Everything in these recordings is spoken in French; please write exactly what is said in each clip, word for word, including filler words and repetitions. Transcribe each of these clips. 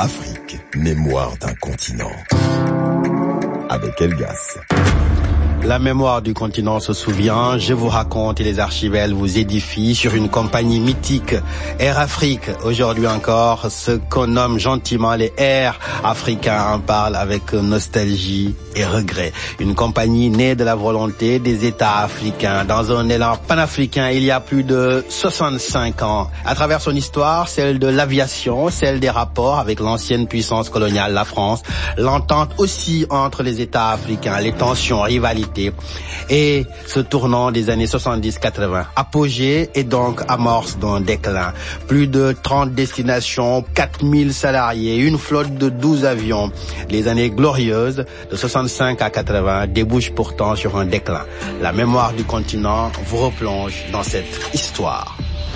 Afrique, mémoire d'un continent. Avec Elgas. La mémoire du continent se souvient, je vous raconte et les archivels vous édifient sur une compagnie mythique, Air Afrique. Aujourd'hui encore, ce qu'on nomme gentiment les Air africains en parlent avec nostalgie et regret. Une compagnie née de la volonté des États africains dans un élan panafricain il y a plus de soixante-cinq ans. À travers son histoire, celle de l'aviation, celle des rapports avec l'ancienne puissance coloniale, la France, l'entente aussi entre les États africains, les tensions, rivalités, et ce tournant des années soixante-dix quatre-vingts. Apogée et donc amorce d'un déclin. Plus de trente destinations, quatre mille salariés, une flotte de douze avions. Les années glorieuses de soixante-cinq à quatre-vingts débouchent pourtant sur un déclin. La mémoire du continent vous replonge dans cette histoire.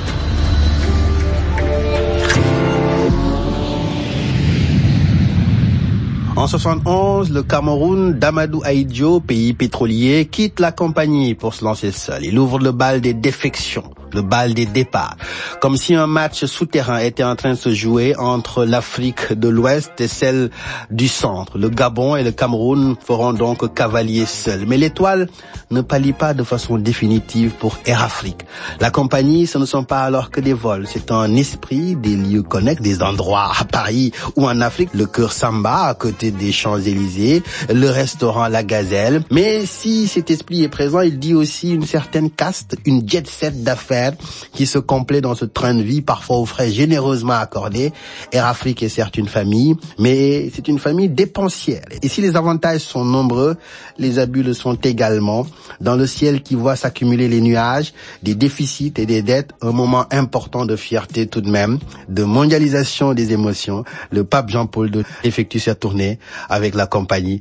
En soixante et onze, le Cameroun d'Amadou Ahidjo, pays pétrolier, quitte la compagnie pour se lancer seul. Il ouvre le bal des défections, le bal des départs. Comme si un match souterrain était en train de se jouer entre l'Afrique de l'Ouest et celle du centre. Le Gabon et le Cameroun feront donc cavalier seul. Mais l'étoile ne pâlit pas de façon définitive pour Air Afrique. La compagnie, ce ne sont pas alors que des vols. C'est un esprit, des lieux connexes, des endroits à Paris ou en Afrique. Le Cœur Samba, à côté des Champs-Élysées, le restaurant La Gazelle. Mais si cet esprit est présent, il dit aussi une certaine caste, une jet set d'affaires qui se complaît dans ce train de vie, parfois aux frais généreusement accordés. Air Afrique est certes une famille, mais c'est une famille dépensière. Et si les avantages sont nombreux, les abus le sont également. Dans le ciel qui voit s'accumuler les nuages, des déficits et des dettes, un moment important de fierté tout de même, de mondialisation des émotions. Le pape Jean-Paul deux effectue sa tournée avec la compagnie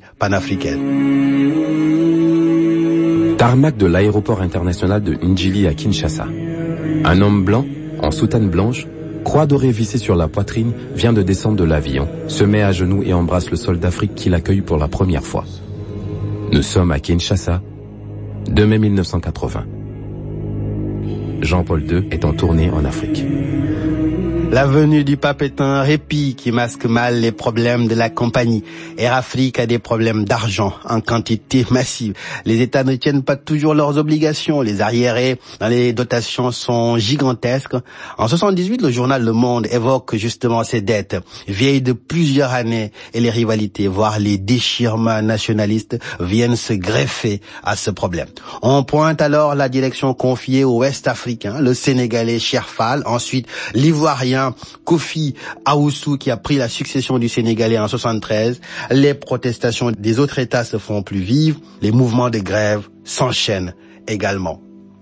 panafricaine. Tarmac de l'aéroport international de Ndjili à Kinshasa. Un homme blanc, en soutane blanche, croix dorée vissée sur la poitrine, vient de descendre de l'avion, se met à genoux et embrasse le sol d'Afrique qui l'accueille pour la première fois. Nous sommes à Kinshasa, deux mai mille neuf cent quatre-vingts. Jean-Paul deux est en tournée en Afrique. La venue du pape est un répit qui masque mal les problèmes de la compagnie. Air Afrique a des problèmes d'argent en quantité massive. Les États ne tiennent pas toujours leurs obligations. Les arriérés dans les dotations sont gigantesques. En soixante-dix-huit, le journal Le Monde évoque justement ces dettes, vieilles de plusieurs années, et les rivalités, voire les déchirements nationalistes viennent se greffer à ce problème. On pointe alors la direction confiée au Ouest africain, le Sénégalais Cherfal, ensuite l'Ivoirien Kofi Aoussou qui a pris la succession du Sénégalais en soixante-treize. Les protestations des autres États se font plus vives. Les mouvements de grève s'enchaînent également.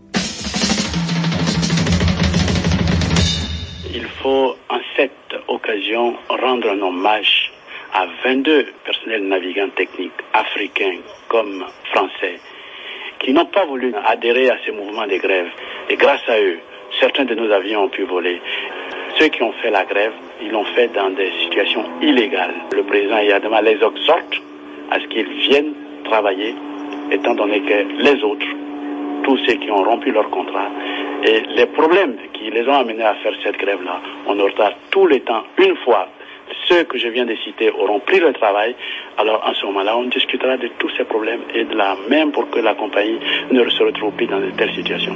Il faut en cette occasion rendre un hommage à vingt-deux personnels navigants techniques africains comme français qui n'ont pas voulu adhérer à ces mouvements de grève. Et grâce à eux, certains de nos avions ont pu voler. Ceux qui ont fait la grève, ils l'ont fait dans des situations illégales. Le président Yadema les exhorte à ce qu'ils viennent travailler, étant donné que les autres, tous ceux qui ont rompu leur contrat, et les problèmes qui les ont amenés à faire cette grève-là, on aura tout le temps, une fois, ceux que je viens de citer auront pris le travail, alors en ce moment-là, on discutera de tous ces problèmes et de la même pour que la compagnie ne se retrouve plus dans de telles situations.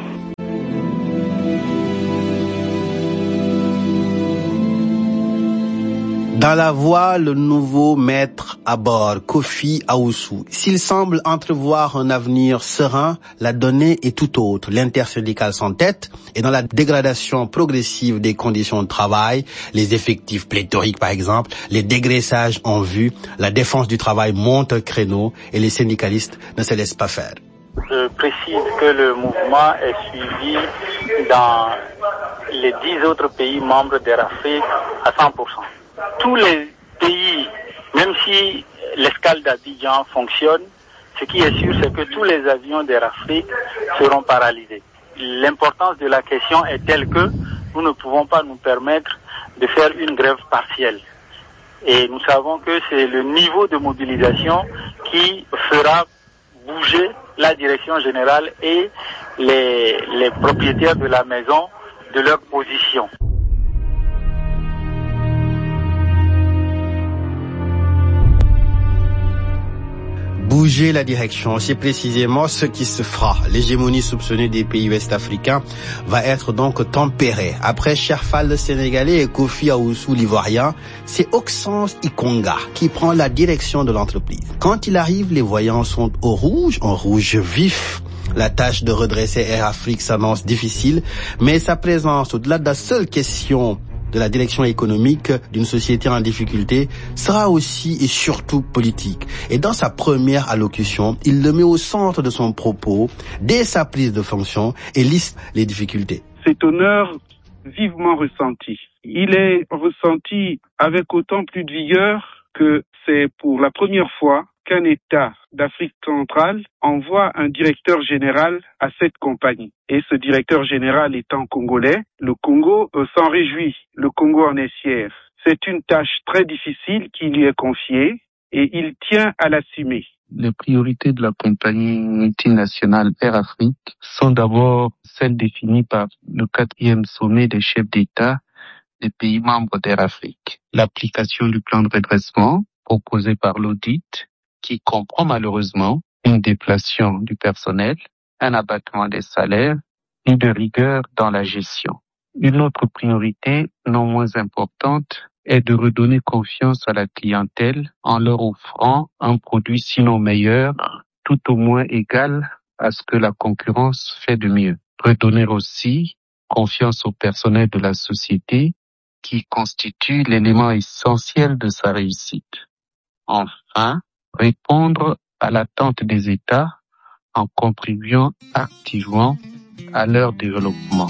Dans la voie, le nouveau maître à bord, Kofi Aoussou. S'il semble entrevoir un avenir serein, la donnée est tout autre. L'intersyndicale s'entête et dans la dégradation progressive des conditions de travail, les effectifs pléthoriques par exemple, les dégraissages en vue, la défense du travail monte un créneau et les syndicalistes ne se laissent pas faire. Je précise que le mouvement est suivi dans les dix autres pays membres d'Air Afrique à cent pour cent. Tous les pays, même si l'escale d'Abidjan fonctionne, ce qui est sûr, c'est que tous les avions d'Air Afrique seront paralysés. L'importance de la question est telle que nous ne pouvons pas nous permettre de faire une grève partielle. Et nous savons que c'est le niveau de mobilisation qui fera bouger la direction générale et les, les propriétaires de la maison de leur position. bouger la direction. C'est précisément ce qui se fera. L'hégémonie soupçonnée des pays ouest-africains va être donc tempérée. Après Sherfal le Sénégalais et Kofi Aoussou l'Ivoirien, c'est Oxence Ikonga qui prend la direction de l'entreprise. Quand il arrive, les voyants sont au rouge, en rouge vif. La tâche de redresser Air Afrique s'annonce difficile, mais sa présence, au-delà de la seule question de la direction économique d'une société en difficulté, sera aussi et surtout politique. Et dans sa première allocution, il le met au centre de son propos dès sa prise de fonction et liste les difficultés. Cet honneur vivement ressenti. Il est ressenti avec autant plus de vigueur que c'est pour la première fois qu'un État d'Afrique centrale envoie un directeur général à cette compagnie. Et ce directeur général étant congolais, le Congo euh, s'en réjouit. Le Congo en est fier. C'est une tâche très difficile qui lui est confiée et il tient à l'assumer. Les priorités de la compagnie multinationale Air Afrique sont d'abord celles définies par le quatrième sommet des chefs d'État des pays membres d'Air Afrique. L'application du plan de redressement proposé par l'audit qui comprend malheureusement une déflation du personnel, un abattement des salaires et de rigueur dans la gestion. Une autre priorité, non moins importante, est de redonner confiance à la clientèle en leur offrant un produit sinon meilleur, tout au moins égal à ce que la concurrence fait de mieux. Redonner aussi confiance au personnel de la société qui constitue l'élément essentiel de sa réussite. Enfin, répondre à l'attente des États en contribuant activement à leur développement.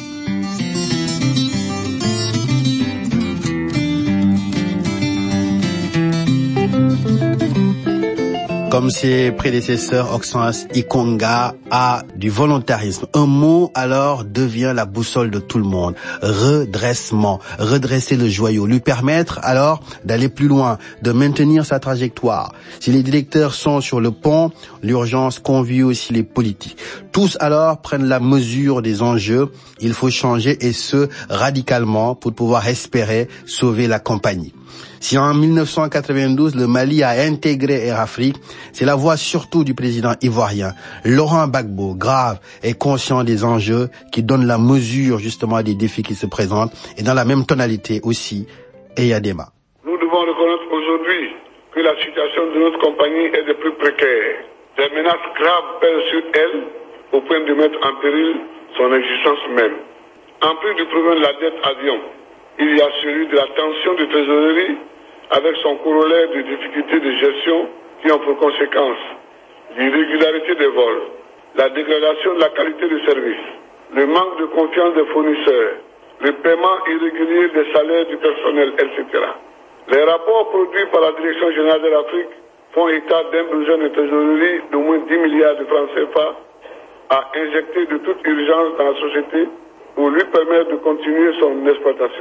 Comme ses prédécesseurs, Oxence Ikonga a du volontarisme. Un mot alors devient la boussole de tout le monde. Redressement, redresser le joyau, lui permettre alors d'aller plus loin, de maintenir sa trajectoire. Si les directeurs sont sur le pont, l'urgence convie aussi les politiques. Tous alors prennent la mesure des enjeux. Il faut changer et ce, radicalement, pour pouvoir espérer sauver la compagnie. Si en mille neuf cent quatre-vingt-douze, le Mali a intégré Air Afrique, c'est la voix surtout du président ivoirien, Laurent Gbagbo, grave et conscient des enjeux, qui donne la mesure justement des défis qui se présentent, et dans la même tonalité aussi, Eyadema. Nous devons reconnaître aujourd'hui que la situation de notre compagnie est de plus précaire. Des menaces graves pèsent sur elle au point de mettre en péril son existence même. En plus du problème de la dette avion, il y a celui de la tension de trésorerie avec son corollaire de difficultés de gestion qui ont pour conséquence l'irrégularité des vols, la dégradation de la qualité de service, le manque de confiance des fournisseurs, le paiement irrégulier des salaires du personnel, et cetera. Les rapports produits par la Direction générale de l'Afrique font état d'un besoin de trésorerie d'au moins dix milliards de francs C F A à injecter de toute urgence dans la société pour lui permettre de continuer son exploitation.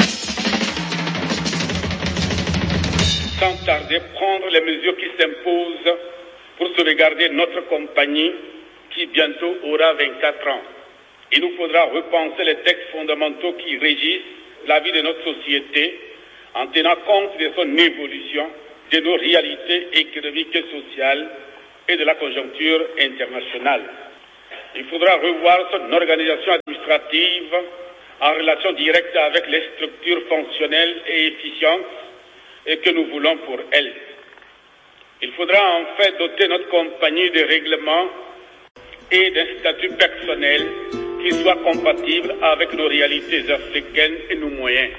Sans tarder, prendre les mesures qui s'imposent pour sauvegarder notre compagnie qui bientôt aura vingt-quatre ans. Il nous faudra repenser les textes fondamentaux qui régissent la vie de notre société en tenant compte de son évolution, de nos réalités économiques et sociales et de la conjoncture internationale. Il faudra revoir son organisation administrative en relation directe avec les structures fonctionnelles et efficientes et que nous voulons pour elle. Il faudra en fait doter notre compagnie de règlements et d'un statut personnel qui soit compatible avec nos réalités africaines et nos moyens.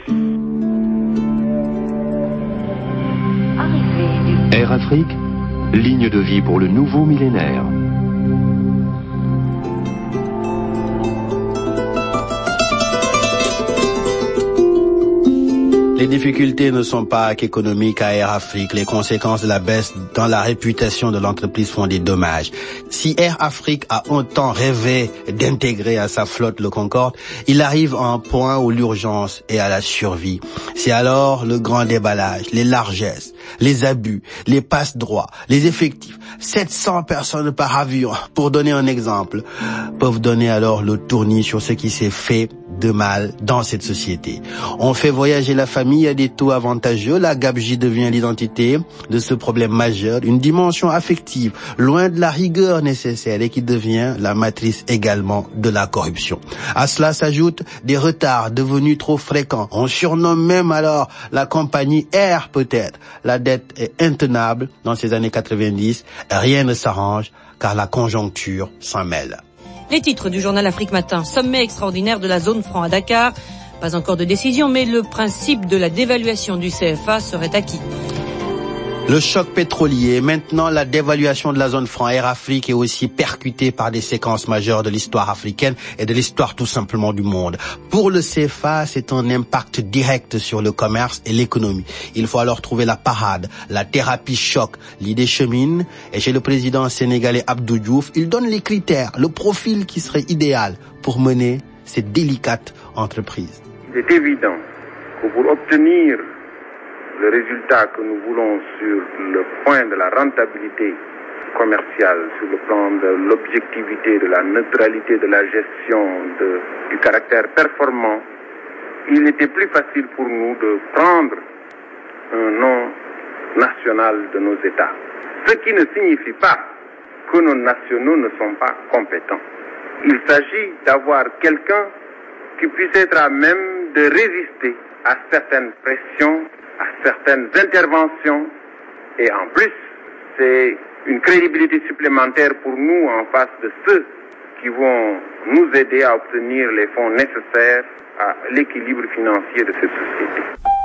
Air Afrique, ligne de vie pour le nouveau millénaire. Les difficultés ne sont pas qu'économiques à Air Afrique. Les conséquences de la baisse dans la réputation de l'entreprise font des dommages. Si Air Afrique a un temps rêvé d'intégrer à sa flotte le Concorde, il arrive à un point où l'urgence est à la survie. C'est alors le grand déballage, les largesses, les abus, les passe-droits, les effectifs. sept cents personnes par avion, pour donner un exemple, peuvent donner alors le tournis sur ce qui s'est fait de mal dans cette société. On fait voyager la famille à des taux avantageux. La gabegie devient l'identité de ce problème majeur, une dimension affective, loin de la rigueur nécessaire et qui devient la matrice également de la corruption. À cela s'ajoutent des retards devenus trop fréquents. On surnomme même alors la compagnie Air peut-être. La dette est intenable dans ces années quatre-vingt-dix. Rien ne s'arrange car la conjoncture s'en mêle. Les titres du journal Afrique Matin. Sommet extraordinaire de la zone franc à Dakar. Pas encore de décision, mais le principe de la dévaluation du C F A serait acquis. Le choc pétrolier, maintenant la dévaluation de la zone franc. Air Afrique est aussi percutée par des séquences majeures de l'histoire africaine et de l'histoire tout simplement du monde. Pour le C F A, c'est un impact direct sur le commerce et l'économie. Il faut alors trouver la parade, la thérapie choc. L'idée chemine et chez le président sénégalais Abdou Diouf, il donne les critères, le profil qui serait idéal pour mener cette délicate entreprise. Il est évident que pour obtenir le résultat que nous voulons sur le point de la rentabilité commerciale, sur le plan de l'objectivité, de la neutralité de la gestion, de, du caractère performant, il était plus facile pour nous de prendre un nom national de nos États. Ce qui ne signifie pas que nos nationaux ne sont pas compétents. Il s'agit d'avoir quelqu'un qui puisse être à même de résister à certaines pressions, à certaines interventions, et en plus, c'est une crédibilité supplémentaire pour nous en face de ceux qui vont nous aider à obtenir les fonds nécessaires à l'équilibre financier de cette société.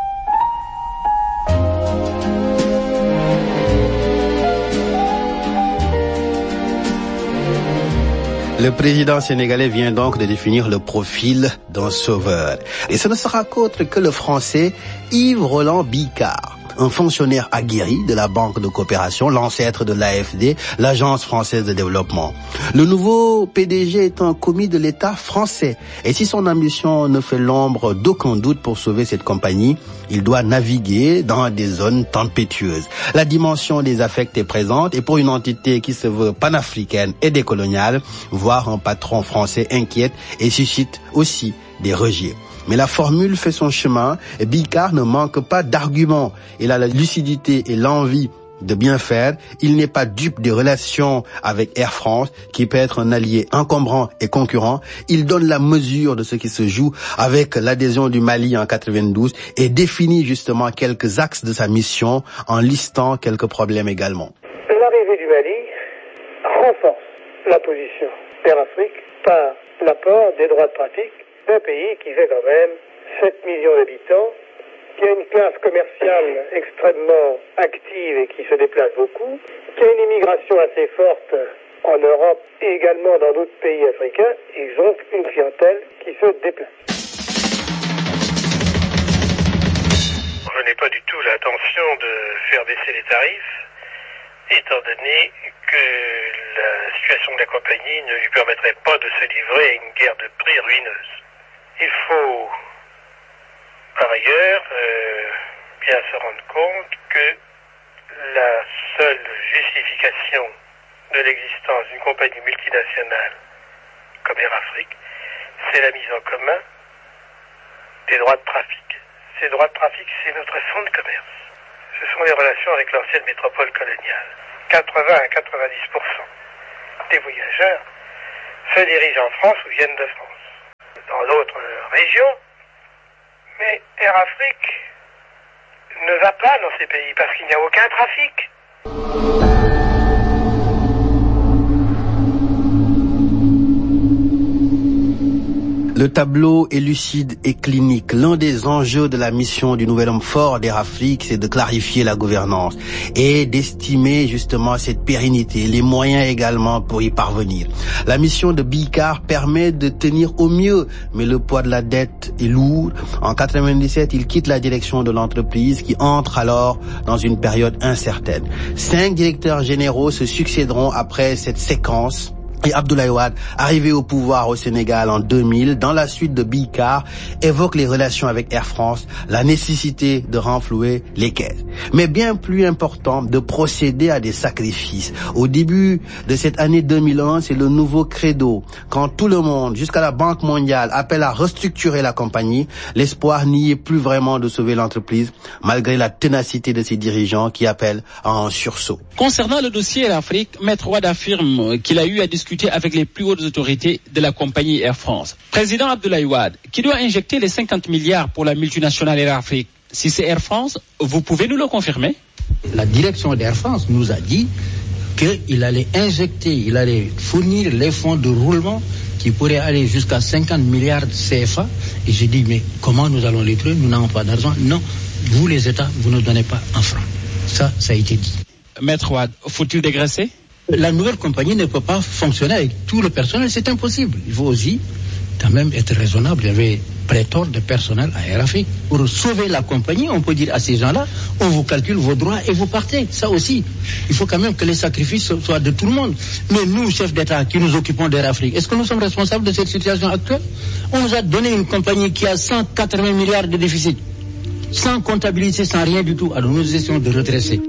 Le président sénégalais vient donc de définir le profil d'un sauveur. Et ce ne sera qu'autre que le français Yves Roland Bicard, un fonctionnaire aguerri de la Banque de coopération, l'ancêtre de l'A F D, l'Agence française de développement. Le nouveau P D G est un commis de l'État français. Et si son ambition ne fait l'ombre d'aucun doute pour sauver cette compagnie, il doit naviguer dans des zones tempétueuses. La dimension des affects est présente et pour une entité qui se veut panafricaine et décoloniale, voir un patron français inquiète et suscite aussi des rejets. Mais la formule fait son chemin et Bicard ne manque pas d'arguments. Il a la lucidité et l'envie de bien faire. Il n'est pas dupe des relations avec Air France, qui peut être un allié encombrant et concurrent. Il donne la mesure de ce qui se joue avec l'adhésion du Mali en quatre-vingt-douze et définit justement quelques axes de sa mission en listant quelques problèmes également. L'arrivée du Mali renforce la position d'Air Afrique par l'apport des droits de pratique d'un pays qui fait quand même sept millions d'habitants, qui a une classe commerciale extrêmement active et qui se déplace beaucoup, qui a une immigration assez forte en Europe et également dans d'autres pays africains. Ils ont une clientèle qui se déplace. Je n'ai pas du tout l'intention de faire baisser les tarifs, étant donné que la situation de la compagnie ne lui permettrait pas de se livrer à une guerre de prix ruineuse. Il faut, par ailleurs, euh, bien se rendre compte que la seule justification de l'existence d'une compagnie multinationale comme Air Afrique, c'est la mise en commun des droits de trafic. Ces droits de trafic, c'est notre fonds de commerce. Ce sont les relations avec l'ancienne métropole coloniale. quatre-vingts à quatre-vingt-dix pour cent des voyageurs se dirigent en France ou viennent de France. Dans d'autres régions, mais Air Afrique ne va pas dans ces pays parce qu'il n'y a aucun trafic. Le tableau est lucide et clinique. L'un des enjeux de la mission du nouvel homme fort d'Air Afrique, c'est de clarifier la gouvernance et d'estimer justement cette pérennité, les moyens également pour y parvenir. La mission de Bicard permet de tenir au mieux, mais le poids de la dette est lourd. En quatre-vingt-dix-sept, il quitte la direction de l'entreprise qui entre alors dans une période incertaine. Cinq directeurs généraux se succéderont après cette séquence. Et Abdoulaye Wade, arrivé au pouvoir au Sénégal en deux mille, dans la suite de Bicard, évoque les relations avec Air France, la nécessité de renflouer les caisses. mais bien plus important, de procéder à des sacrifices. Au début de cette année deux mille un, c'est le nouveau credo. Quand tout le monde, jusqu'à la Banque mondiale, appelle à restructurer la compagnie, l'espoir n'y est plus vraiment de sauver l'entreprise, malgré la ténacité de ses dirigeants qui appellent à un sursaut. Concernant le dossier Air Afrique, Maître Wade affirme qu'il a eu à discuter avec les plus hautes autorités de la compagnie Air France. Président Abdoulaye Wade, qui doit injecter les cinquante milliards pour la multinationale Air Afrique, si c'est Air France, vous pouvez nous le confirmer? La direction d'Air France nous a dit qu'il allait injecter, il allait fournir les fonds de roulement qui pourraient aller jusqu'à cinquante milliards de C F A. Et j'ai dit, mais comment nous allons les trouver? Nous n'avons pas d'argent. Non, vous les États, vous ne donnez pas un franc. Ça, ça a été dit. Maître Wade, faut-il dégraisser? La nouvelle compagnie ne peut pas fonctionner avec tout le personnel, c'est impossible. Il faut aussi quand même être raisonnable. Il y avait pléthore de personnel à Air Afrique. Pour sauver la compagnie, on peut dire à ces gens-là, on vous calcule vos droits et vous partez. Ça aussi, il faut quand même que les sacrifices soient de tout le monde. Mais nous, chefs d'État, qui nous occupons d'Air Afrique, est-ce que nous sommes responsables de cette situation actuelle? On nous a donné une compagnie qui a cent quatre-vingts milliards de déficit, sans comptabilité, sans rien du tout. Alors nous essayons de redresser.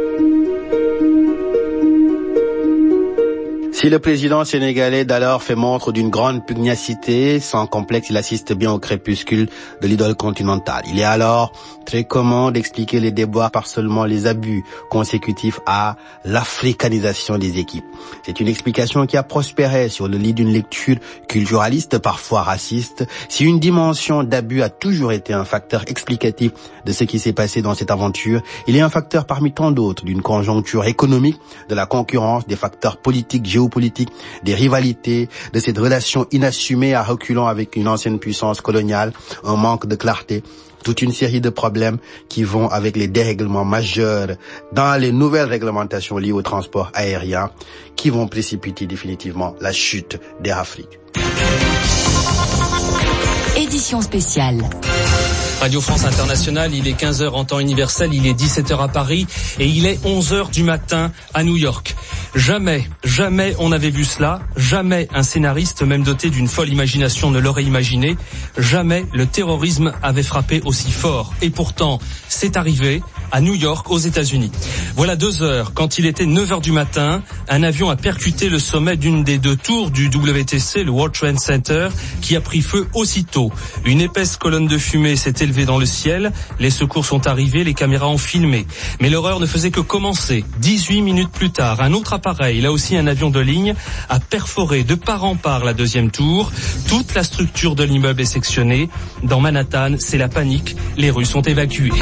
Si le président sénégalais d'alors fait montre d'une grande pugnacité, sans complexe, il assiste bien au crépuscule de l'idole continentale. Il est alors très commun d'expliquer les déboires par seulement les abus consécutifs à l'africanisation des équipes. C'est une explication qui a prospéré sur le lit d'une lecture culturaliste, parfois raciste. Si une dimension d'abus a toujours été un facteur explicatif de ce qui s'est passé dans cette aventure, il est un facteur parmi tant d'autres d'une conjoncture économique, de la concurrence, des facteurs politiques, géopolitiques, politique, des rivalités, de cette relation inassumée à reculant avec une ancienne puissance coloniale, un manque de clarté, toute une série de problèmes qui vont avec les dérèglements majeurs dans les nouvelles réglementations liées au transport aérien qui vont précipiter définitivement la chute d'Air Afrique. Édition spéciale. Radio France Internationale, il est quinze heures en temps universel, il est dix-sept heures à Paris et il est onze heures du matin à New York. Jamais, jamais on n'avait vu cela, jamais un scénariste, même doté d'une folle imagination, ne l'aurait imaginé, jamais le terrorisme avait frappé aussi fort. Et pourtant, c'est arrivé à New York, aux États-Unis. Voilà deux heures, quand il était neuf heures du matin, un avion a percuté le sommet d'une des deux tours du W T C, le World Trade Center, qui a pris feu aussitôt. Une épaisse colonne de fumée s'est élevée dans le ciel, les secours sont arrivés, les caméras ont filmé. Mais l'horreur ne faisait que commencer. dix-huit minutes plus tard, un autre appareil, là aussi un avion de ligne, a perforé de part en part la deuxième tour. Toute la structure de l'immeuble est sectionnée. Dans Manhattan, c'est la panique. Les rues sont évacuées.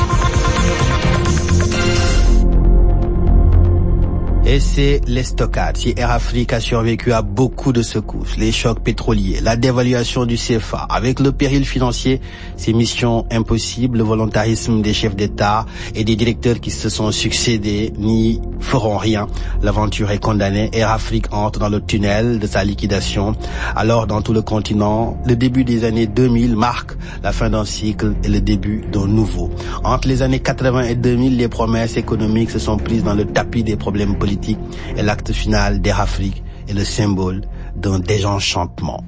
Et c'est l'estocade. Si Air Afrique a survécu à beaucoup de secousses, les chocs pétroliers, la dévaluation du C F A, avec le péril financier, ces missions impossibles, le volontarisme des chefs d'État et des directeurs qui se sont succédés n'y feront rien. L'aventure est condamnée. Air Afrique entre dans le tunnel de sa liquidation. Alors, dans tout le continent, le début des années deux mille marque la fin d'un cycle et le début d'un nouveau. Entre les années quatre-vingts et deux mille, les promesses économiques se sont prises dans le tapis des problèmes politiques. Et l'acte final d'Air Afrique est le symbole d'un désenchantement.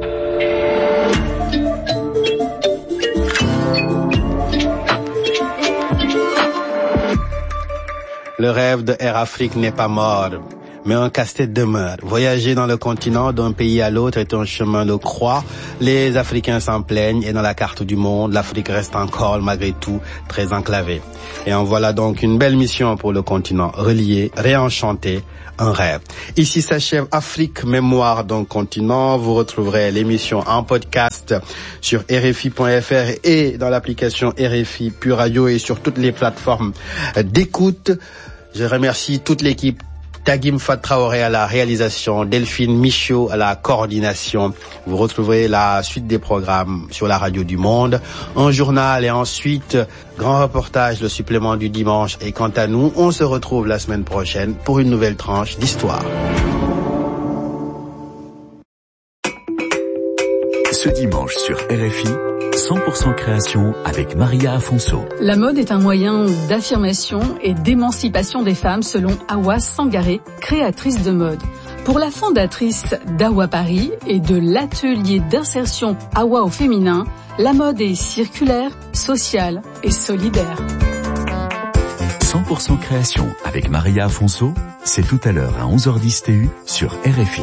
Le rêve de Air Afrique n'est pas mort, mais un casse-tête demeure. Voyager dans le continent d'un pays à l'autre est un chemin de croix. Les Africains s'en plaignent et dans la carte du monde, l'Afrique reste encore malgré tout très enclavée. Et en voilà donc une belle mission pour le continent, relier, réenchanter un rêve. Ici s'achève Afrique, mémoire d'un continent. Vous retrouverez l'émission en podcast sur R F I point F R et dans l'application R F I Pure Radio et sur toutes les plateformes d'écoute. Je remercie toute l'équipe. Tagim Fat Traoré à la réalisation, Delphine Michaud à la coordination. Vous retrouverez la suite des programmes sur la radio du Monde, un journal et ensuite grand reportage, le supplément du dimanche. Et quant à nous, on se retrouve la semaine prochaine pour une nouvelle tranche d'histoire. Ce dimanche sur R F I, cent pour cent création avec Maria Afonso. La mode est un moyen d'affirmation et d'émancipation des femmes selon Awa Sangaré, créatrice de mode. Pour la fondatrice d'Awa Paris et de l'atelier d'insertion Awa au féminin, la mode est circulaire, sociale et solidaire. cent pour cent création avec Maria Afonso, c'est tout à l'heure à onze heures dix T U sur R F I.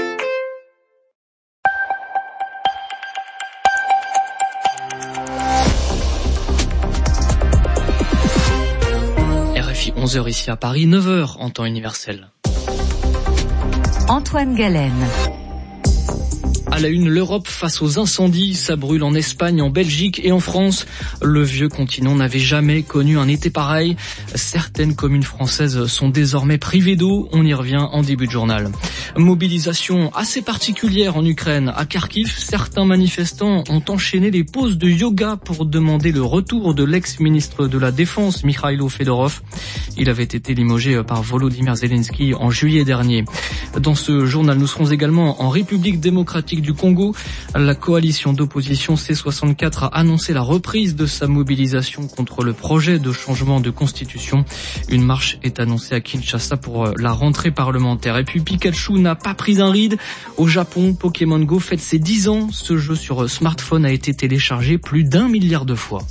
R F I onze heures ici à Paris, neuf heures en temps universel. Antoine Galen. À la une, l'Europe face aux incendies, ça brûle en Espagne, en Belgique et en France. Le vieux continent n'avait jamais connu un été pareil. Certaines communes françaises sont désormais privées d'eau. On y revient en début de journal. Mobilisation assez particulière en Ukraine. À Kharkiv, certains manifestants ont enchaîné les pauses de yoga pour demander le retour de l'ex-ministre de la Défense, Mikhailo Fedorov. Il avait été limogé par Volodymyr Zelensky en juillet dernier. Dans ce journal, nous serons également en République démocratique du Congo. La coalition d'opposition C soixante-quatre a annoncé la reprise de sa mobilisation contre le projet de changement de constitution. Une marche est annoncée à Kinshasa pour la rentrée parlementaire. Et puis Pikachu n'a pas pris un ride. Au Japon, Pokémon Go fête ses dix ans. Ce jeu sur smartphone a été téléchargé plus d'un milliard de fois.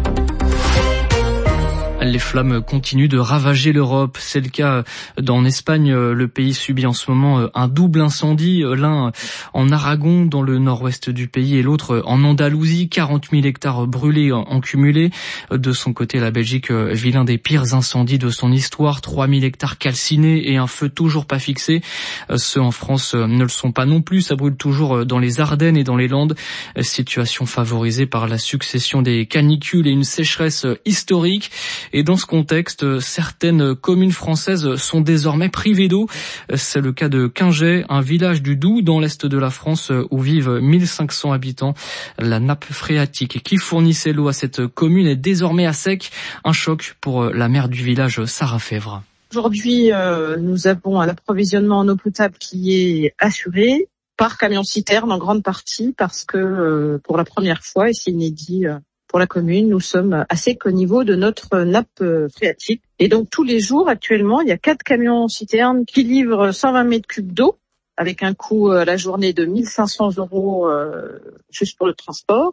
Les flammes continuent de ravager l'Europe. C'est le cas en Espagne. Le pays subit en ce moment un double incendie. L'un en Aragon, dans le nord-ouest du pays, et l'autre en Andalousie. quarante mille hectares brûlés en cumulé. De son côté, la Belgique vit l'un des pires incendies de son histoire. trois mille hectares calcinés et un feu toujours pas fixé. Ceux en France ne le sont pas non plus. Ça brûle toujours dans les Ardennes et dans les Landes. Situation favorisée par la succession des canicules et une sécheresse historique. Et dans ce contexte, certaines communes françaises sont désormais privées d'eau. C'est le cas de Quingey, un village du Doubs dans l'est de la France où vivent mille cinq cents habitants. La nappe phréatique qui fournissait l'eau à cette commune est désormais à sec. Un choc pour la maire du village, Sarah Fèvre. Aujourd'hui, euh, nous avons un approvisionnement en eau potable qui est assuré par camion-citerne en grande partie parce que euh, pour la première fois, et c'est inédit, euh, pour la commune, nous sommes à sec au niveau de notre nappe phréatique. Et donc tous les jours, actuellement, il y a quatre camions citernes qui livrent cent vingt mètres cubes d'eau, avec un coût à la journée de mille cinq cents euros euh, juste pour le transport.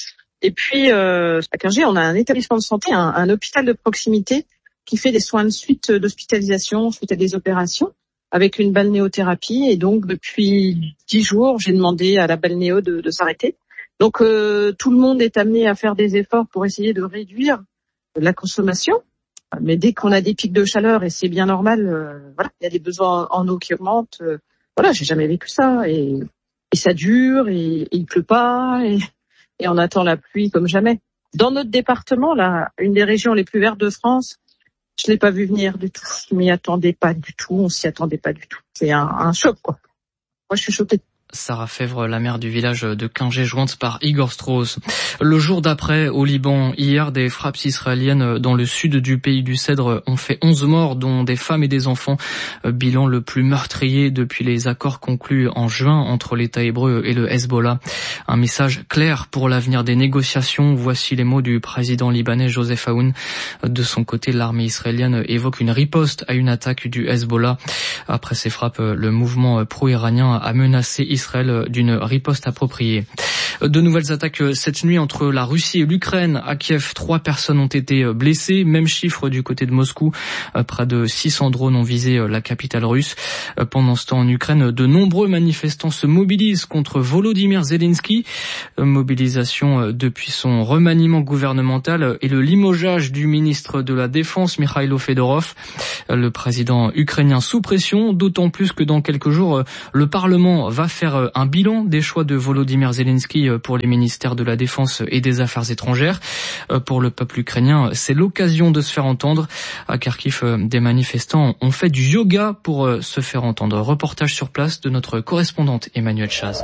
Et puis, euh, à Quingey, on a un établissement de santé, un, un hôpital de proximité qui fait des soins de suite d'hospitalisation suite à des opérations, avec une balnéothérapie. Et donc, depuis dix jours, j'ai demandé à la balnéo de, de s'arrêter. Donc euh, tout le monde est amené à faire des efforts pour essayer de réduire la consommation. Mais dès qu'on a des pics de chaleur, et c'est bien normal, euh, voilà, il y a des besoins en eau qui augmentent. Euh, voilà, j'ai jamais vécu ça. Et, et ça dure, et, et il pleut pas, et, et on attend la pluie comme jamais. Dans notre département, là, une des régions les plus vertes de France, je l'ai pas vu venir du tout. Je m'y attendais pas du tout, on s'y attendait pas du tout. C'est un, un choc, quoi. Moi, je suis choquée. Sarah Fèvre, la maire du village de Quingey, jointe par Igor Strauss. Le jour d'après, au Liban, hier, des frappes israéliennes dans le sud du pays du Cèdre ont fait onze morts, dont des femmes et des enfants. Bilan le plus meurtrier depuis les accords conclus en juin entre l'État hébreu et le Hezbollah. Un message clair pour l'avenir des négociations. Voici les mots du président libanais Joseph Aoun. De son côté, l'armée israélienne évoque une riposte à une attaque du Hezbollah. Après ces frappes, le mouvement pro-iranien a menacé Israël d'une riposte appropriée. De nouvelles attaques cette nuit entre la Russie et l'Ukraine. À Kiev, trois personnes ont été blessées. Même chiffre du côté de Moscou. Près de six cents drones ont visé la capitale russe. Pendant ce temps, en Ukraine, de nombreux manifestants se mobilisent contre Volodymyr Zelensky. Mobilisation depuis son remaniement gouvernemental et le limogeage du ministre de la Défense, Mikhailo Fedorov. Le président ukrainien sous pression, d'autant plus que dans quelques jours, le Parlement va faire un bilan des choix de Volodymyr Zelensky pour les ministères de la Défense et des Affaires étrangères. Pour le peuple ukrainien, c'est l'occasion de se faire entendre. À Kharkiv, des manifestants ont fait du yoga pour se faire entendre. Reportage sur place de notre correspondante Emmanuelle Chaz.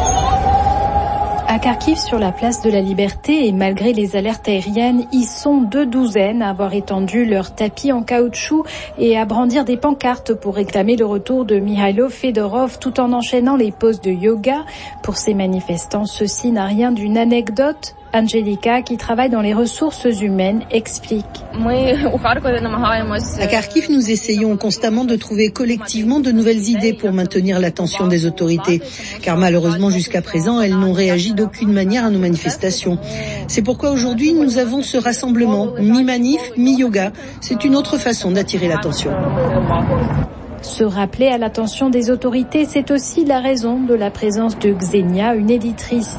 À Kharkiv, sur la place de la Liberté, et malgré les alertes aériennes, ils sont deux douzaines à avoir étendu leur tapis en caoutchouc et à brandir des pancartes pour réclamer le retour de Mikhailo Fedorov tout en enchaînant les poses de yoga. Pour ces manifestants, ceci n'a rien d'une anecdote. Angelica, qui travaille dans les ressources humaines, explique. À Kharkiv, nous essayons constamment de trouver collectivement de nouvelles idées pour maintenir l'attention des autorités, car malheureusement jusqu'à présent, elles n'ont réagi d'aucune manière à nos manifestations. C'est pourquoi aujourd'hui, nous avons ce rassemblement, mi-manif, mi-yoga. C'est une autre façon d'attirer l'attention. Se rappeler à l'attention des autorités, c'est aussi la raison de la présence de Xenia, une éditrice.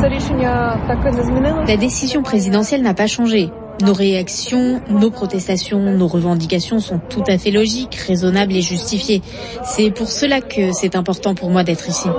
La décision présidentielle n'a pas changé. Nos réactions, nos protestations, nos revendications sont tout à fait logiques, raisonnables et justifiées. C'est pour cela que c'est important pour moi d'être ici.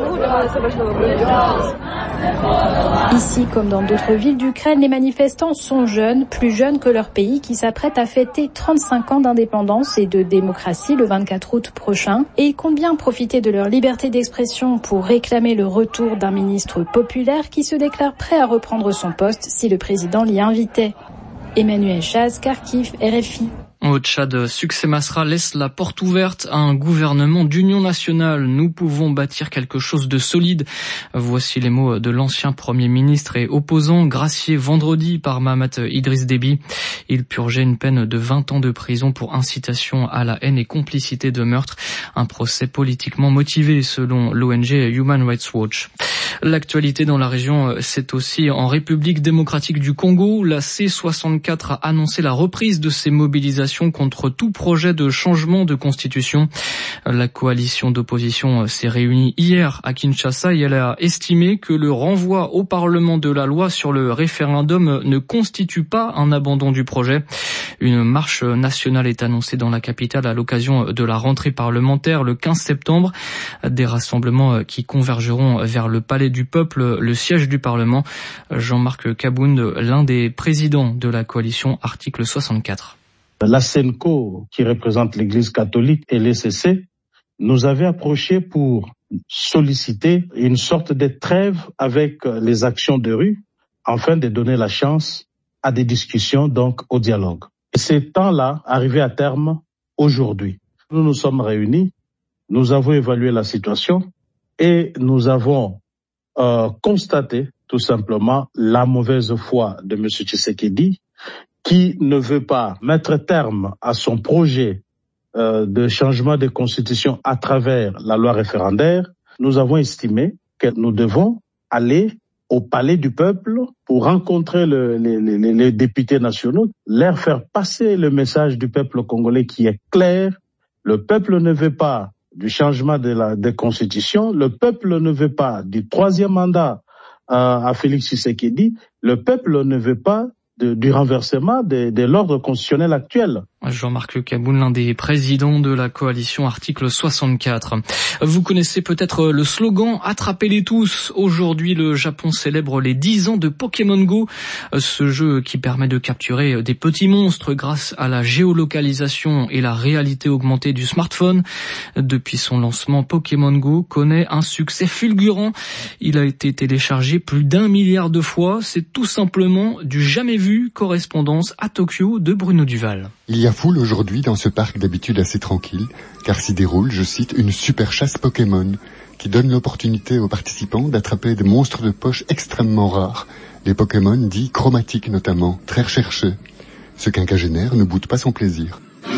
Ici, comme dans d'autres villes d'Ukraine, les manifestants sont jeunes, plus jeunes que leur pays, qui s'apprête à fêter trente-cinq ans d'indépendance et de démocratie le vingt-quatre août prochain, et ils comptent bien profiter de leur liberté d'expression pour réclamer le retour d'un ministre populaire qui se déclare prêt à reprendre son poste si le président l'y invitait. Emmanuel Chaz, Kharkiv, R F I. Au Tchad, Succès Masra laisse la porte ouverte à un gouvernement d'union nationale. Nous pouvons bâtir quelque chose de solide. Voici les mots de l'ancien Premier ministre et opposant gracié vendredi par Mahamat Idriss Déby. Il purgeait une peine de vingt ans de prison pour incitation à la haine et complicité de meurtre. Un procès politiquement motivé selon l'O N G Human Rights Watch. L'actualité dans la région, c'est aussi en République démocratique du Congo. La C soixante-quatre a annoncé la reprise de ses mobilisations contre tout projet de changement de constitution. La coalition d'opposition s'est réunie hier à Kinshasa et elle a estimé que le renvoi au Parlement de la loi sur le référendum ne constitue pas un abandon du projet. Une marche nationale est annoncée dans la capitale à l'occasion de la rentrée parlementaire le quinze septembre. Des rassemblements qui convergeront vers le Palais du Peuple, le siège du Parlement. Jean-Marc Kabound, l'un des présidents de la coalition Article soixante-quatre. La SENCO, qui représente l'Église catholique, et l'E C C, nous avait approché pour solliciter une sorte de trêve avec les actions de rue, afin de donner la chance à des discussions, donc au dialogue. Et ces temps-là arrivaient à terme aujourd'hui. Nous nous sommes réunis, nous avons évalué la situation et nous avons euh, constaté tout simplement la mauvaise foi de M. Tshisekedi, qui ne veut pas mettre terme à son projet euh, de changement de constitution à travers la loi référendaire. Nous avons estimé que nous devons aller au Palais du Peuple pour rencontrer le, les, les, les députés nationaux, leur faire passer le message du peuple congolais qui est clair. Le peuple ne veut pas du changement de la de constitution, le peuple ne veut pas du troisième mandat euh, à Félix Tshisekedi, le peuple ne veut pas De, du renversement de, de l'ordre constitutionnel actuel. Jean-Marc Kaboun, l'un des présidents de la coalition Article soixante-quatre. Vous connaissez peut-être le slogan « Attrapez-les tous ». Aujourd'hui, le Japon célèbre les dix ans de Pokémon Go, ce jeu qui permet de capturer des petits monstres grâce à la géolocalisation et la réalité augmentée du smartphone. Depuis son lancement, Pokémon Go connaît un succès fulgurant. Il a été téléchargé plus d'un milliard de fois. C'est tout simplement du jamais vu. Correspondance à Tokyo de Bruno Duval. Il y a foule aujourd'hui dans ce parc d'habitude assez tranquille, car s'y déroule, je cite, une super chasse Pokémon, qui donne l'opportunité aux participants d'attraper des monstres de poche extrêmement rares, les Pokémon dits chromatiques notamment, très recherchés. Ce quinquagénaire ne boude pas son plaisir.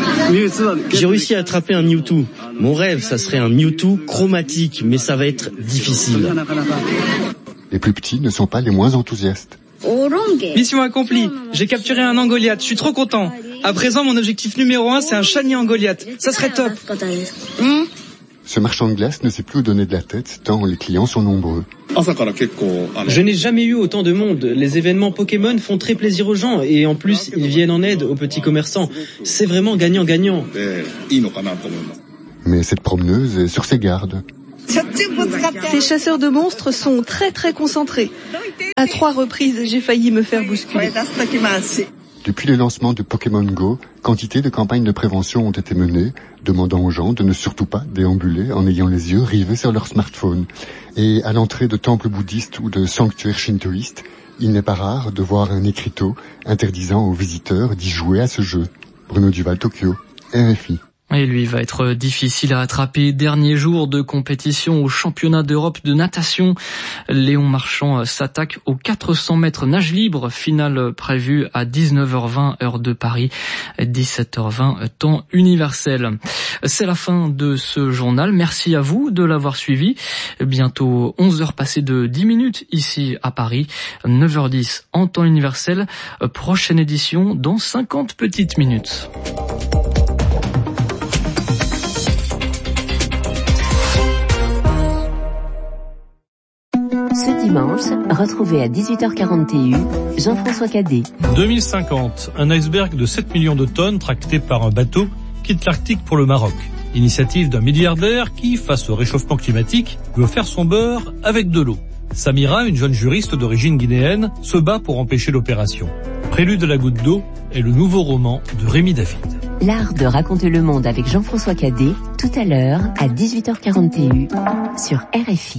J'ai réussi à attraper un Mewtwo. Mon rêve, ça serait un Mewtwo chromatique, mais ça va être difficile. Les plus petits ne sont pas les moins enthousiastes. Mission accomplie. J'ai capturé un Angoliath. Je suis trop content. À présent, mon objectif numéro un, c'est un shiny Angoliath. Ça serait top. Ce marchand de glace ne sait plus où donner de la tête, tant les clients sont nombreux. Je n'ai jamais eu autant de monde. Les événements Pokémon font très plaisir aux gens et en plus, ils viennent en aide aux petits commerçants. C'est vraiment gagnant-gagnant. Mais cette promeneuse est sur ses gardes. Ces chasseurs de monstres sont très très concentrés. À trois reprises, j'ai failli me faire bousculer. Depuis le lancement de Pokémon Go, quantité de campagnes de prévention ont été menées, demandant aux gens de ne surtout pas déambuler en ayant les yeux rivés sur leur smartphone. Et à l'entrée de temples bouddhistes ou de sanctuaires shintoïstes, il n'est pas rare de voir un écriteau interdisant aux visiteurs d'y jouer à ce jeu. Bruno Duval, Tokyo, R F I. Et lui va être difficile à attraper. Dernier jour de compétition au championnat d'Europe de natation. Léon Marchand s'attaque aux quatre cents mètres nage libre. Finale prévue à dix-neuf heures vingt heure de Paris, dix-sept heures vingt temps universel. C'est la fin de ce journal. Merci à vous de l'avoir suivi. Bientôt onze heures passées de dix minutes ici à Paris. neuf heures dix en temps universel. Prochaine édition dans cinquante petites minutes. Ce dimanche, retrouvez à dix-huit heures quarante et un Jean-François Cadet. deux mille cinquante, un iceberg de sept millions de tonnes tracté par un bateau quitte l'Arctique pour le Maroc. Initiative d'un milliardaire qui, face au réchauffement climatique, veut faire son beurre avec de l'eau. Samira, une jeune juriste d'origine guinéenne, se bat pour empêcher l'opération. Prélude de la goutte d'eau est le nouveau roman de Rémi David. L'art de raconter le monde avec Jean-François Cadet, tout à l'heure à dix-huit heures quarante et un sur R F I.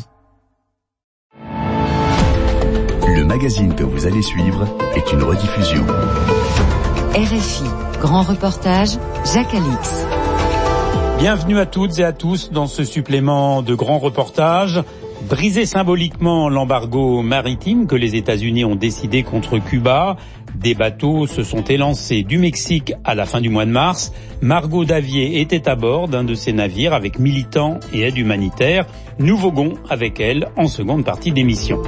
Le magazine que vous allez suivre est une rediffusion. R F I, grand reportage, Jacques Alix. Bienvenue à toutes et à tous dans ce supplément de grand reportage. Briser symboliquement l'embargo maritime que les États-Unis ont décidé contre Cuba, des bateaux se sont élancés du Mexique à la fin du mois de mars. Margot Davier était à bord d'un de ces navires avec militants et aide humanitaire. Nous voguons avec elle en seconde partie d'émission.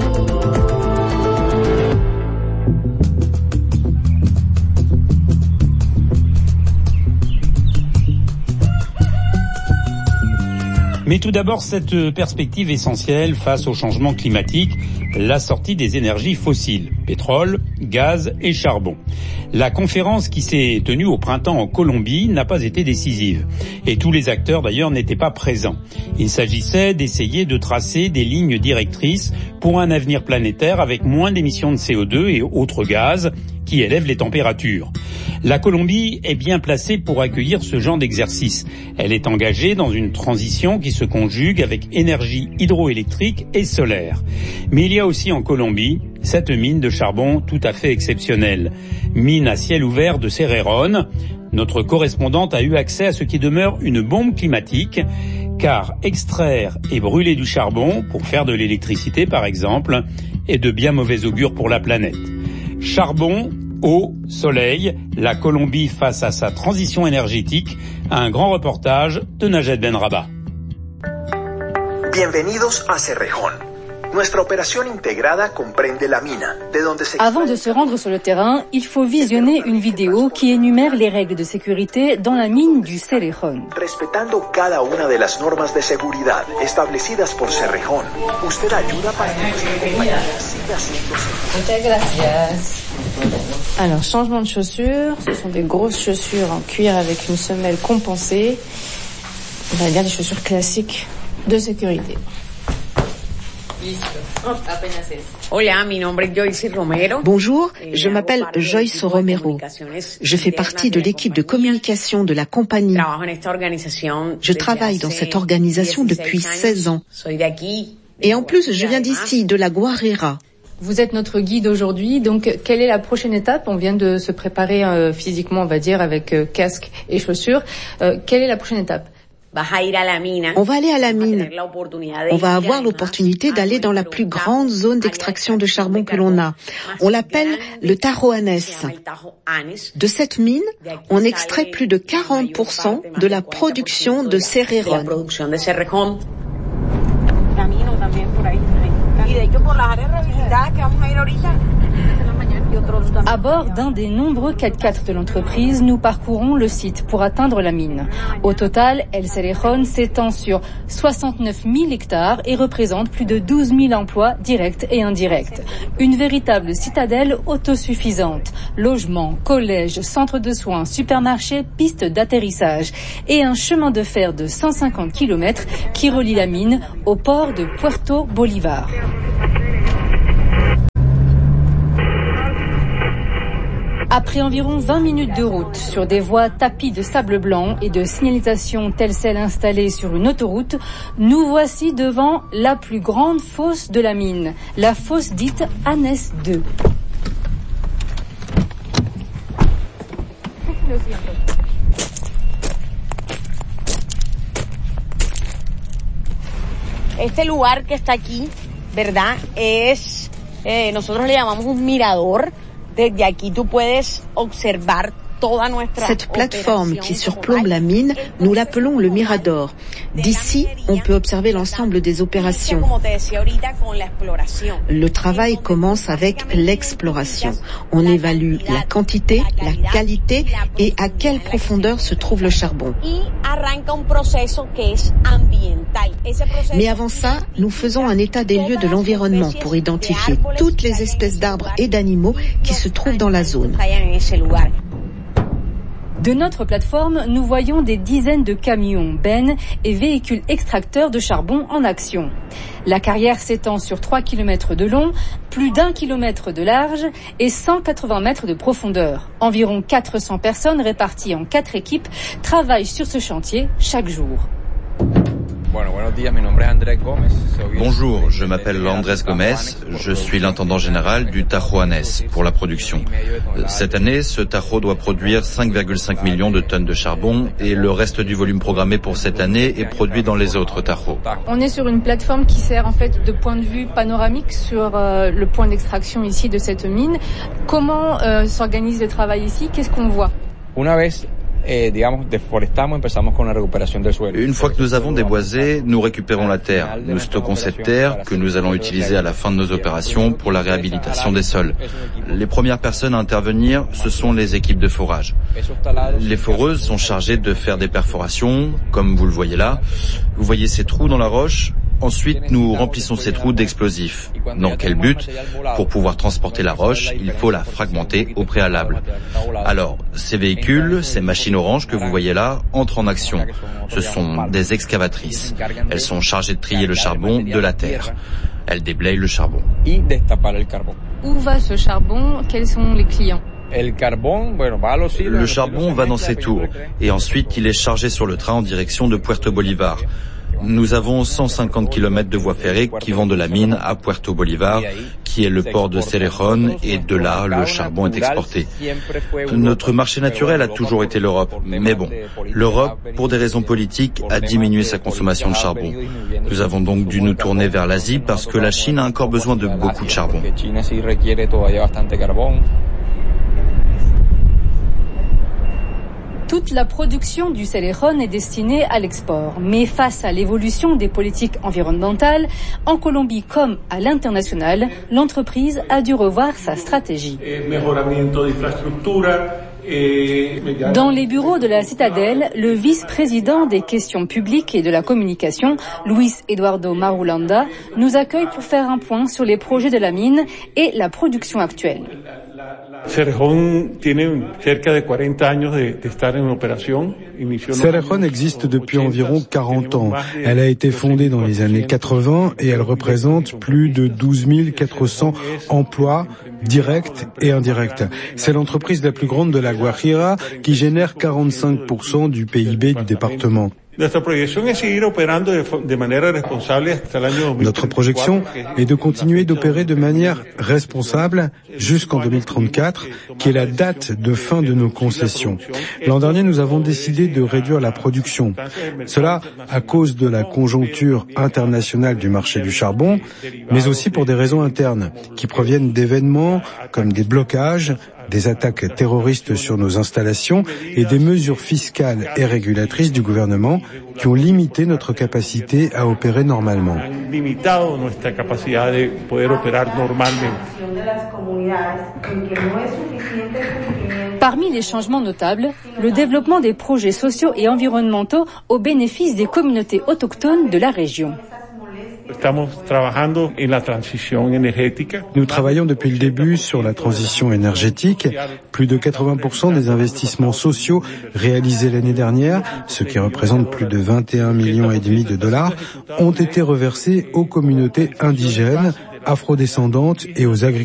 Mais tout d'abord, cette perspective essentielle face au changement climatique, la sortie des énergies fossiles, pétrole, gaz et charbon. La conférence qui s'est tenue au printemps en Colombie n'a pas été décisive. Et tous les acteurs d'ailleurs n'étaient pas présents. Il s'agissait d'essayer de tracer des lignes directrices pour un avenir planétaire avec moins d'émissions de C O deux et autres gaz qui élèvent les températures. La Colombie est bien placée pour accueillir ce genre d'exercice. Elle est engagée dans une transition qui se conjugue avec énergie hydroélectrique et solaire. Mais il y a aussi en Colombie cette mine de charbon tout à fait exceptionnelle. Mine à ciel ouvert de Cerrejón. Notre correspondante a eu accès à ce qui demeure une bombe climatique, car extraire et brûler du charbon pour faire de l'électricité par exemple est de bien mauvais augure pour la planète. Charbon, eau, soleil, la Colombie face à sa transition énergétique, un grand reportage de Najed Benraba. Bienvenidos a Cerrejón. Nuestra operación integrada comprende la mina, de donde se... Avant de se rendre sur le terrain, il faut visionner une vidéo qui énumère les règles de sécurité dans la mine du Cerrejón. Respetando cada una de las normas de seguridad establecidas por Cerrejón, usted ayuda para que nuestra compañía siga siendo segura. Muchas gracias. Alors, changement de chaussures, ce sont des grosses chaussures en cuir avec une semelle compensée. On va dire des chaussures classiques de sécurité. Bonjour, je m'appelle Joyce Romero. Je fais partie de l'équipe de communication de la compagnie. Je travaille dans cette organisation depuis seize ans. Et en plus, je viens d'ici, de la Guarrera. Vous êtes notre guide aujourd'hui, donc quelle est la prochaine étape? On vient de se préparer euh, physiquement, on va dire, avec euh, casque et chaussures. Euh, quelle est la prochaine étape? On va aller à la mine. On va avoir l'opportunité d'aller dans la plus grande zone d'extraction de charbon que l'on a. On l'appelle le Tajoanes. De cette mine, on extrait plus de quarante pour cent de la production de Cerrejón. À bord d'un des nombreux quatre-quatre de l'entreprise, nous parcourons le site pour atteindre la mine. Au total, El Cerrejón s'étend sur soixante-neuf mille hectares et représente plus de douze mille emplois directs et indirects. Une véritable citadelle autosuffisante. Logements, collèges, centres de soins, supermarchés, pistes d'atterrissage et un chemin de fer de cent cinquante kilomètres qui relie la mine au port de Puerto Bolívar. Après environ vingt minutes de route sur des voies tapies de sable blanc et de signalisation telle celle installée sur une autoroute, nous voici devant la plus grande fosse de la mine, la fosse dite Anes deux. Este lugar que está aquí, ¿verdad? Es, eh, nosotros le llamamos un mirador. Desde aquí tú puedes observar. Cette plateforme qui surplombe la mine, nous l'appelons le Mirador. D'ici, on peut observer l'ensemble des opérations. Le travail commence avec l'exploration. On évalue la quantité, la qualité et à quelle profondeur se trouve le charbon. Mais avant ça, nous faisons un état des lieux de l'environnement pour identifier toutes les espèces d'arbres et d'animaux qui se trouvent dans la zone. De notre plateforme, nous voyons des dizaines de camions, bennes et véhicules extracteurs de charbon en action. La carrière s'étend sur trois kilomètres de long, plus d'un kilomètre de large et cent quatre-vingts mètres de profondeur. Environ quatre cents personnes réparties en quatre équipes travaillent sur ce chantier chaque jour. Bonjour, je m'appelle Andrés Gómez, je suis l'intendant général du Tajo Anés pour la production. Cette année, ce Tajo doit produire cinq virgule cinq millions de tonnes de charbon et le reste du volume programmé pour cette année est produit dans les autres Tajos. On est sur une plateforme qui sert en fait de point de vue panoramique sur euh, le point d'extraction ici de cette mine. Comment euh, s'organise le travail ici? Qu'est-ce qu'on voit? Une fois que nous avons déboisé, nous récupérons la terre. Nous stockons cette terre que nous allons utiliser à la fin de nos opérations pour la réhabilitation des sols. Les premières personnes à intervenir, ce sont les équipes de forage. Les foreuses sont chargées de faire des perforations, comme vous le voyez là. Vous voyez ces trous dans la roche? Ensuite, nous remplissons ces trous d'explosifs. Dans quel but? Pour pouvoir transporter la roche, il faut la fragmenter au préalable. Alors, ces véhicules, ces machines oranges que vous voyez là, entrent en action. Ce sont des excavatrices. Elles sont chargées de trier le charbon de la terre. Elles déblayent le charbon. Où va ce charbon? Quels sont les clients? Le charbon va dans ces tours et ensuite il est chargé sur le train en direction de Puerto Bolívar. Nous avons cent cinquante kilomètres de voies ferrées qui vont de la mine à Puerto Bolívar, qui est le port de Cerrejón, et de là, le charbon est exporté. Notre marché naturel a toujours été l'Europe, mais bon, l'Europe, pour des raisons politiques, a diminué sa consommation de charbon. Nous avons donc dû nous tourner vers l'Asie parce que la Chine a encore besoin de beaucoup de charbon. Toute la production du Cerrejón est destinée à l'export. Mais face à l'évolution des politiques environnementales, en Colombie comme à l'international, l'entreprise a dû revoir sa stratégie. Dans les bureaux de la Citadelle, le vice-président des questions publiques et de la communication, Luis Eduardo Marulanda, nous accueille pour faire un point sur les projets de la mine et la production actuelle. Cerrejón existe depuis environ quarante ans. Elle a été fondée dans les années quatre-vingts et elle représente plus de douze mille quatre cents emplois directs et indirects. C'est l'entreprise la plus grande de la Guajira qui génère quarante-cinq pour cent du P I B du département. Notre projection est de continuer d'opérer de manière responsable jusqu'en deux mille trente-quatre, qui est la date de fin de nos concessions. L'an dernier, nous avons décidé de réduire la production. Cela à cause de la conjoncture internationale du marché du charbon, mais aussi pour des raisons internes, qui proviennent d'événements comme des blocages, des attaques terroristes sur nos installations et des mesures fiscales et régulatrices du gouvernement qui ont limité notre capacité à opérer normalement. Parmi les changements notables, le développement des projets sociaux et environnementaux au bénéfice des communautés autochtones de la région. Nous travaillons depuis le début sur la transition énergétique. Plus de quatre-vingts pour cent des investissements sociaux réalisés l'année dernière, ce qui représente plus de vingt et un millions et demi de dollars, ont été reversés aux communautés indigènes, afrodescendantes et aux agriculteurs.